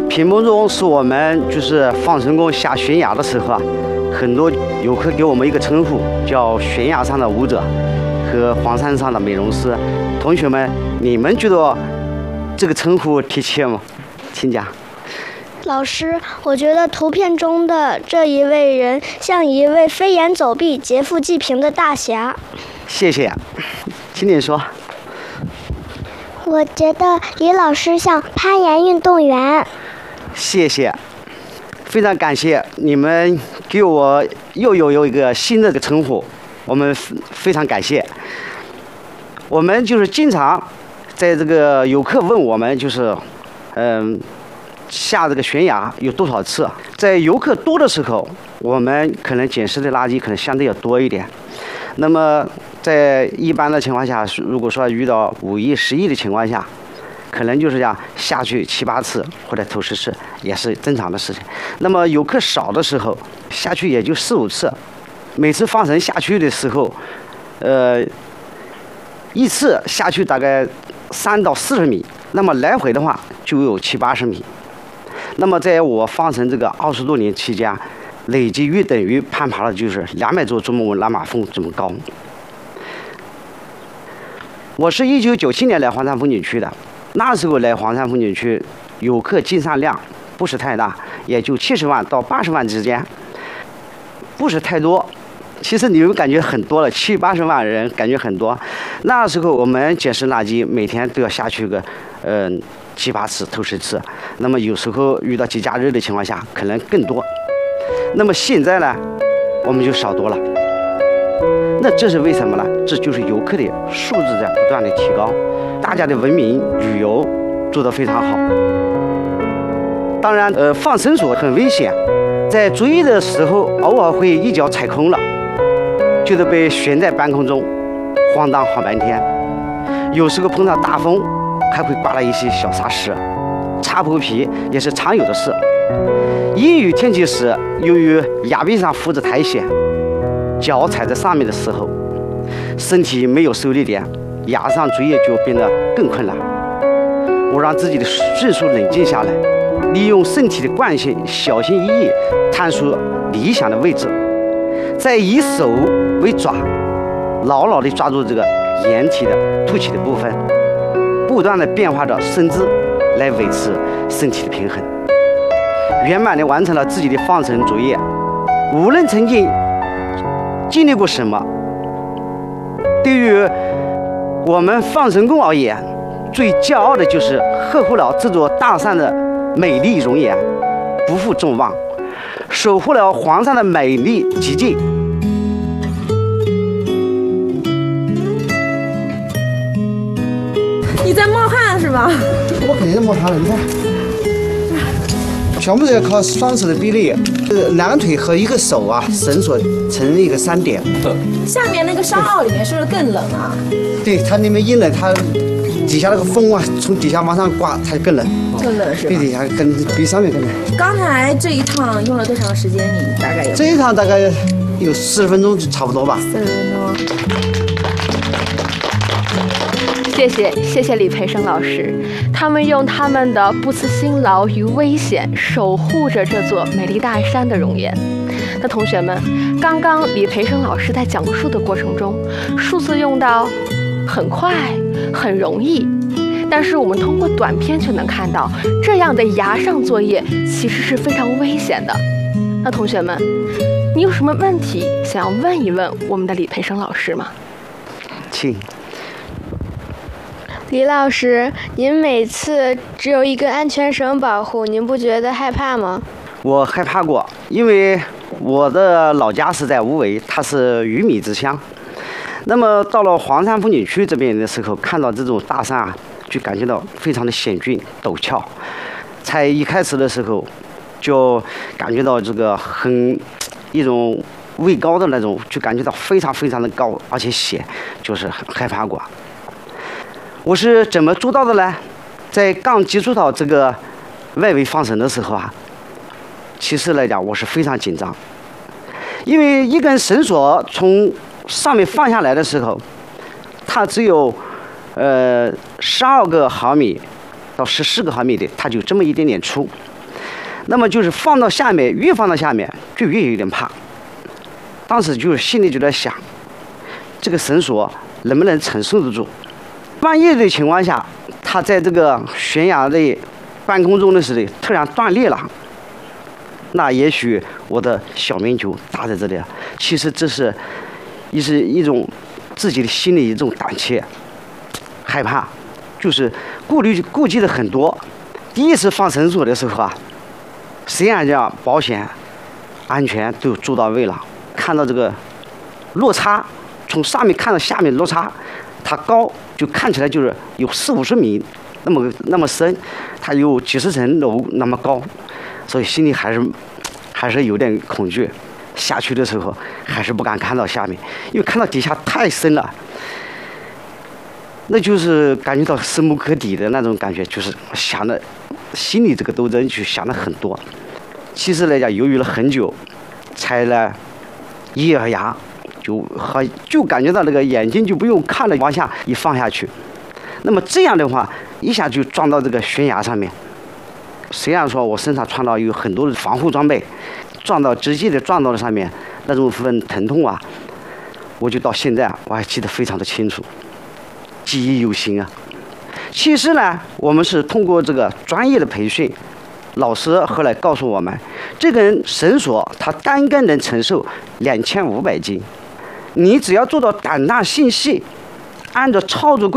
屏幕中是我们就是放神功下悬崖的时候啊，很多游客给我们一个称呼，叫悬崖上的舞者和黄山上的美容师。同学们，你们觉得这个称呼贴切吗？请讲。 老师，我觉得图片中的这一位人像一位飞檐走壁、劫富济贫的大侠。 谢谢，请你说。 我觉得李老师像攀岩运动员。 谢谢，非常感谢你们给我又有一个新的称呼，我们非常感谢。我们就是经常在这个游客问我们就是下这个悬崖有多少次，在游客多的时候，我们可能捡拾的垃圾可能相对要多一点。那么在一般的情况下，如果说遇到5亿、10亿的情况下，可能就是这样下去7、8次或者头10次也是正常的事情。那么游客少的时候，下去也就4、5次，每次放绳下去的时候，一次下去大概3到40米，那么来回的话就有70、80米。那么在我放绳这个20多年期间，累计约等于攀爬了就是200座珠穆朗玛峰这么高。我是1997年来黄山风景区的，那时候来黄山风景区，游客进山量不是太大，也就70万到80万之间，不是太多。其实你们感觉很多了，70、80万人感觉很多。那时候我们捡拾垃圾，每天都要下去个7、8次、头10次。那么有时候遇到节假日的情况下，可能更多。那么现在呢，我们就少多了。那这是为什么呢？这就是游客的素质在不断的提高，大家的文明旅游做得非常好。当然，放绳索很危险，在追的时候偶尔会一脚踩空了，就得被悬在半空中，晃荡好半天。有时候碰到大风，还会刮了一些小沙石，擦破皮也是常有的事。阴雨天气时，由于崖壁上浮着苔藓，脚踩在上面的时候，身体没有受力点，崖上作业就变得更困难。我让自己的迅速冷静下来，利用身体的惯性，小心翼翼探索理想的位置，再以手为爪，牢牢地抓住这个掩体的凸起的部分，不断地变化着身姿来维持身体的平衡，圆满地完成了自己的放绳作业。无论曾经经历过什么，对于我们放神功而言，最骄傲的就是呵护了这座大山的美丽容颜，不负众望，守护了黄山的美丽极境。 你在冒汗是吧？ 我肯定是冒汗了，你看。全部都要靠双手的臂力，两个腿和一个手啊，绳索成一个3点。 下面那个沙坳里面是不是更冷啊？ 对，它那边一冷，它底下那个风啊，从底下往上刮，它就更冷。 更冷是吧？ 比底下比上面更冷。 刚才这一趟用了多长时间？你大概有？ 这一趟大概有40分钟，差不多吧。 40分钟。 谢谢李培生老师，他们用他们的不辞辛劳与危险守护着这座美丽大山的容颜。那同学们，刚刚李培生老师在讲述的过程中，数字用到很快很容易，但是我们通过短片却能看到，这样的崖上作业其实是非常危险的。那同学们，你有什么问题想要问一问我们的李培生老师吗？ 请。 李老师，您每次只有一根安全绳保护，您不觉得害怕吗？ 我害怕过，因为我的老家是在无为，它是鱼米之乡。那么到了黄山风景区这边的时候，看到这种大山啊，就感觉到非常的险峻陡峭。才一开始的时候，就感觉到这个一种畏高的那种，就感觉到非常非常的高，而且险，就是很害怕过。我是怎么做到的呢？在刚接触到这个外围放绳的时候啊，其实来讲我是非常紧张，因为一根绳索从上面放下来的时候，它只有12个毫米到14个毫米的，它就这么一点点粗。 那么就是放到下面，越放到下面就越有点怕。当时就是心里就在想，这个绳索能不能承受得住？万一的情况下，它在这个悬崖的半空中的时候突然断裂了，那也许我的小命就搭在这里了。其实这是一种自己的心里一种胆怯、害怕，就是顾忌的很多。第一次放绳索的时候啊，实际上讲保险、安全都做到位了。看到这个落差，从上面看到下面落差，它高就看起来就是有40-50米那么深，它有几十层楼那么高，所以心里还是有点恐惧。下去的时候还是不敢看到下面，因为看到底下太深了，那就是感觉到深不可底的那种感觉，就是想的心里这个斗争就想的很多。其实来讲，犹豫了很久，才呢一咬牙，就感觉到那个眼睛就不用看了，往下一放下去。那么这样的话，一下就撞到这个悬崖上面。虽然说我身上穿到有很多的防护装备，直接的撞到了上面，那种份疼痛啊，我就到现在我还记得非常的清楚，记忆犹新啊。其实呢，我们是通过这个专业的培训，老师后来告诉我们，这根绳索它单根能承受2500斤，你只要做到胆大心细，按照操作规